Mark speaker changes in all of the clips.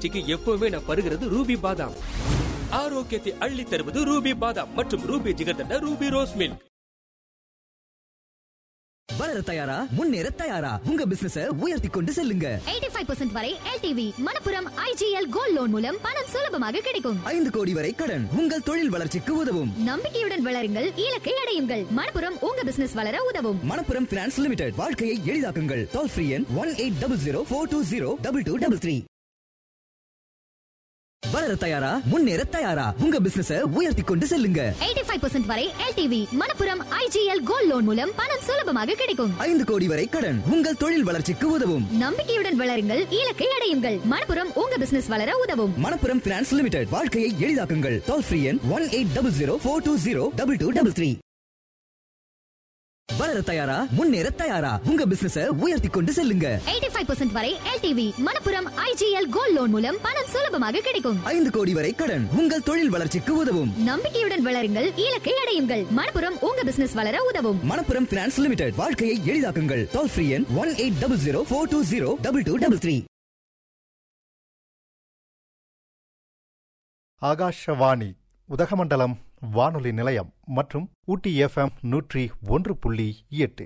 Speaker 1: வளர்ச்சிக்கு எப்பவுமே நான் பருகிறது ரூபி பாதாம். ஆரோக்கியத்தை அள்ளி தருவது ரூபி பாதாம் மற்றும் Ruby jigarthanda Ruby rose milk.
Speaker 2: வளர தயாரா, முன்னேற தயாரா, உங்க பிசினஸ உயர்த்தி கொண்டு செல்லுங்க.
Speaker 3: 85% வரை LTV Manappuram IGL gold loan மூலம் பணம் சுலபமாக கிடைக்கும்.
Speaker 2: 5 கோடி வரை கடன் உங்கள் தொழில் வளர்ச்சிக்கு உதவும்.
Speaker 3: நம்பிக்கையுடன் வளருங்கள், இலக்கை அடையுங்கள். மணப்புரம் உங்க பிசினஸ் வளர உதவும்.
Speaker 2: மணப்புரம் பினான்ஸ் லிமிடெட், வாழ்க்கையை எளிதாக்குங்கள். டோல் ஃப்ரீ எண் 180042022233. வளர தயாரா, முன்னேற தயாரா, உங்க பிசினஸ உயர்த்தி கொண்டு செல்லுங்க.
Speaker 3: 85% வரை LTV Manappuram IGL gold loan மூலம் பணம் சுலபமாக கிடைக்கும்.
Speaker 2: 5 கோடி வரை கடன் உங்கள் தொழில் வளர்ச்சிக்கு உதவும்.
Speaker 3: நம்பிக்கையுடன் வளருங்கள், இலக்கை அடையுங்கள். மணப்புரம் உங்க பிசினஸ் வளர உதவும்.
Speaker 2: மணப்புரம் பினான்ஸ் லிமிடெட், வாழ்க்கையை எளிதாக்குங்கள். டோல் ஃப்ரீ எண் 180042022233. வளர தயாரா, முன்னேற தயாரா, உங்க பிசினஸ உயர்த்தி கொண்டு செல்லுங்க.
Speaker 3: 85% வரை LTV Manappuram IGL gold loan மூலம் பணம் சுலபமாக கிடைக்கும்.
Speaker 2: 5 கோடி வரை கடன் உங்கள் தொழில் வளர்ச்சிக்கு உதவும்.
Speaker 3: நம்பிக்கையுடன் வளருங்கள், இலக்கை அடையுங்கள். மணப்புரம் உங்க பிசினஸ் வளர உதவும்.
Speaker 2: மணப்புரம் பினான்ஸ் லிமிடெட், வாழ்க்கையை எளிதாக்குங்கள். டோல் ஃப்ரீ எண் 180042022233.
Speaker 4: ஆகாஷவாணி உதகமண்டலம் வானொலி நிலையம் மற்றும் ஊட்டி FM 101.8.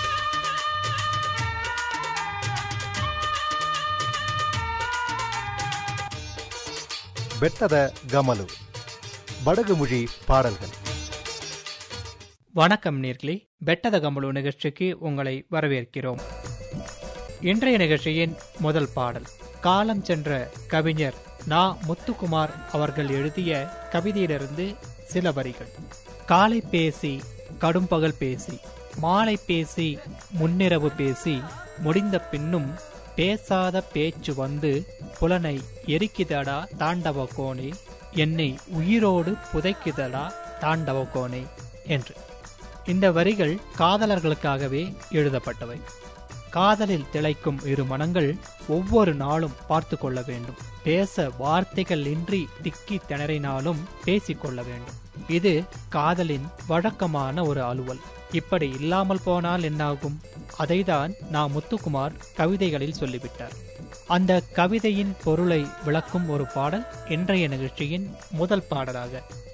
Speaker 4: பெட்டத கமலு படகுமொழி பாடல்கள்.
Speaker 5: வணக்கம் நேர்களே, பெட்டத கமலு நிகழ்ச்சிக்கு உங்களை வரவேற்கிறோம். இன்றைய நிகழ்ச்சியின் முதல் பாடல் காலம் சென்ற கவிஞர் நா. முத்துக்குமார் அவர்கள் எழுதிய கவிதையிலிருந்து சில வரிகள். காலை பேசி கடும்பகல் பேசி, மாலை பேசி முன்னிரவு பேசி, முடிந்த பின்னும் பேசாத பேச்சு வந்து புலனை எரிக்குதடா தாண்டவ கோணே, என்னை உயிரோடு புதைக்குதடா தாண்டவ கோணே என்று. இந்த வரிகள் காதலர்களுக்காகவே எழுதப்பட்டவை. காதலில் திளைக்கும் இரு மனங்கள் ஒவ்வொரு நாளும் பார்த்து கொள்ள வேண்டும். பேச வார்த்தைகள் இன்றி திக்கி திணறினாலும் பேசிக்கொள்ள வேண்டும். இது காதலின் வழக்கமான ஒரு அலுவல். இப்படி இல்லாமல் போனால் என்னாகும்? அதைதான் நா. முத்துக்குமார் கவிதைகளில் சொல்லிவிட்டார். அந்த கவிதையின் பொருளை விளக்கும் ஒரு பாடல் இன்றைய நிகழ்ச்சியின் முதல் பாடலாக